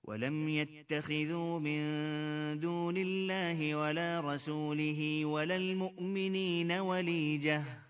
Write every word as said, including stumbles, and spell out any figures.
ولم يتخذوا من دون الله ولا رسوله ولا المؤمنين وليجة